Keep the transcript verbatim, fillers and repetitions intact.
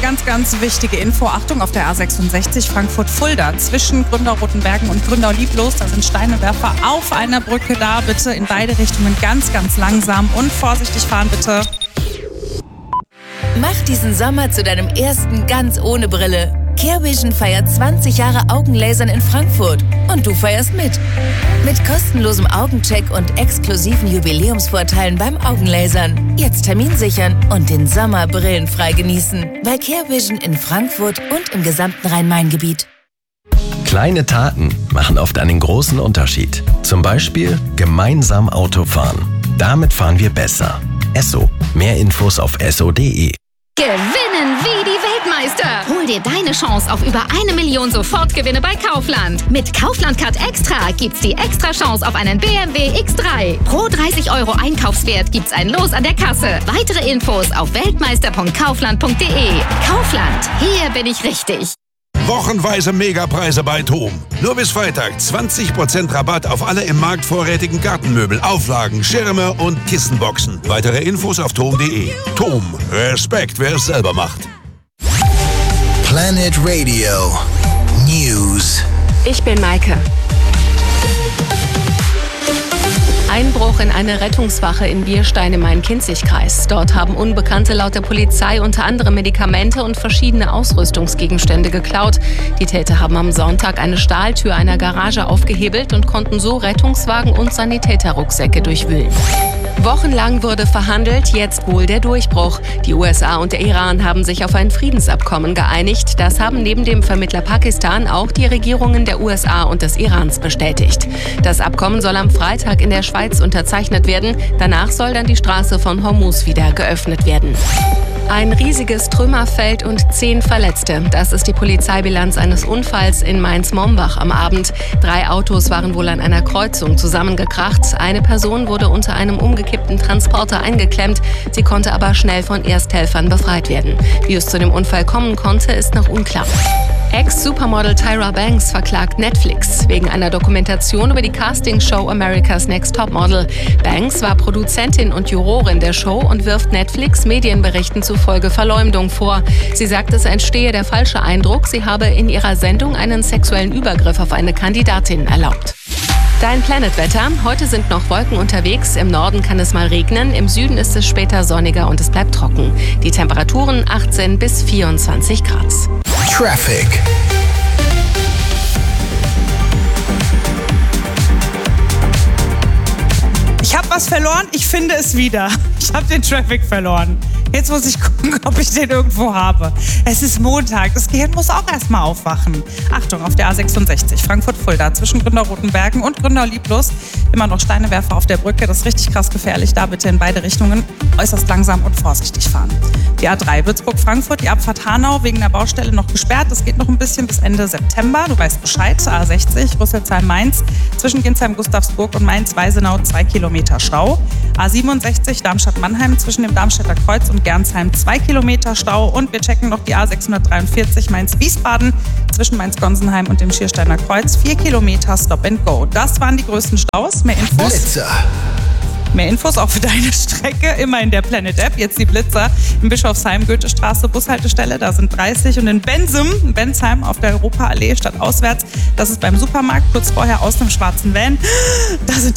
ganz, ganz wichtige Info. Achtung, auf der A sechsundsechzig Frankfurt-Fulda zwischen Grünau-Rotenbergen und Grünau-Lieblos. Da sind Steinewerfer auf einer Brücke da. Bitte in beide Richtungen ganz, ganz langsam und vorsichtig fahren, bitte. Mach diesen Sommer zu deinem ersten ganz ohne Brille. CareVision feiert zwanzig Jahre Augenlasern in Frankfurt und du feierst mit. Mit kostenlosem Augencheck und exklusiven Jubiläumsvorteilen beim Augenlasern. Jetzt Termin sichern und den Sommer brillenfrei genießen. Bei CareVision in Frankfurt und im gesamten Rhein-Main-Gebiet. Kleine Taten machen oft einen großen Unterschied. Zum Beispiel gemeinsam Auto fahren. Damit fahren wir besser. Esso. Mehr Infos auf esso punkt de. Gewinnen wie die Weltmeister! Hol dir deine Chance auf über eine Million Sofortgewinne bei Kaufland. Mit Kaufland Card Extra gibt's die extra Chance auf einen B M W X drei. Pro dreißig Euro Einkaufswert gibt's ein Los an der Kasse. Weitere Infos auf weltmeister punkt kaufland punkt de. Kaufland, hier bin ich richtig. Wochenweise Megapreise bei TOM. Nur bis Freitag zwanzig Prozent Rabatt auf alle im Markt vorrätigen Gartenmöbel, Auflagen, Schirme und Kissenboxen. Weitere Infos auf tom punkt de. TOM. Respekt, wer es selber macht. Planet Radio News. Ich bin Maike. Einbruch in eine Rettungswache in Bierstein im Main-Kinzig-Kreis. Dort haben Unbekannte laut der Polizei unter anderem Medikamente und verschiedene Ausrüstungsgegenstände geklaut. Die Täter haben am Sonntag eine Stahltür einer Garage aufgehebelt und konnten so Rettungswagen und Sanitäterrucksäcke durchwühlen. Wochenlang wurde verhandelt, jetzt wohl der Durchbruch. Die U S A und der Iran haben sich auf ein Friedensabkommen geeinigt. Das haben neben dem Vermittler Pakistan auch die Regierungen der U S A und des Irans bestätigt. Das Abkommen soll am Freitag in der Schweiz unterzeichnet werden. Danach soll dann die Straße von Hormuz wieder geöffnet werden. Ein riesiges Trümmerfeld und zehn Verletzte. Das ist die Polizeibilanz eines Unfalls in Mainz-Mombach am Abend. Drei Autos waren wohl an einer Kreuzung zusammengekracht. Eine Person wurde unter einem umgekippten Transporter eingeklemmt. Sie konnte aber schnell von Ersthelfern befreit werden. Wie es zu dem Unfall kommen konnte, ist noch unklar. Ex-Supermodel Tyra Banks verklagt Netflix wegen einer Dokumentation über die Castingshow America's Next Topmodel. Banks war Produzentin und Jurorin der Show und wirft Netflix Medienberichten zufolge Verleumdung vor. Sie sagt, es entstehe der falsche Eindruck, sie habe in ihrer Sendung einen sexuellen Übergriff auf eine Kandidatin erlaubt. Dein Planet-Wetter. Heute sind noch Wolken unterwegs. Im Norden kann es mal regnen. Im Süden ist es später sonniger und es bleibt trocken. Die Temperaturen achtzehn bis vierundzwanzig Grad. Traffic. Ich habe was verloren, ich finde es wieder. Ich habe den Traffic verloren. Jetzt muss ich gucken, ob ich den irgendwo habe. Es ist Montag, das Gehirn muss auch erstmal aufwachen. Achtung, auf der A sechsundsechzig Frankfurt-Fulda zwischen Grünau-Rotenbergen und Grünau-Lieblos. Immer noch Steinewerfer auf der Brücke, das ist richtig krass gefährlich. Da bitte in beide Richtungen äußerst langsam und vorsichtig fahren. Die A drei Würzburg-Frankfurt, die Abfahrt Hanau wegen der Baustelle noch gesperrt. Das geht noch ein bisschen bis Ende September. Du weißt Bescheid. A sechzig Rüsselsheim-Mainz zwischen Ginsheim-Gustavsburg und Mainz-Weisenau zwei Kilometer Stau. A siebenundsechzig Darmstadt-Mannheim zwischen dem Darmstädter Kreuz und Gernsheim zwei Kilometer Stau. Und wir checken noch die A sechshundertdreiundvierzig Mainz-Wiesbaden zwischen Mainz-Gonsenheim und dem Schiersteiner Kreuz. vier Kilometer Stop and Go. Das waren die größten Staus. Mehr Infos. Blitzer. Mehr Infos auch für deine Strecke, immer in der Planet App. Jetzt die Blitzer in Bischofsheim, Goethestraße, Bushaltestelle, da sind dreißig. Und in Bensum, in Bensheim auf der Europaallee statt auswärts, das ist beim Supermarkt, kurz vorher aus dem schwarzen Van, da sind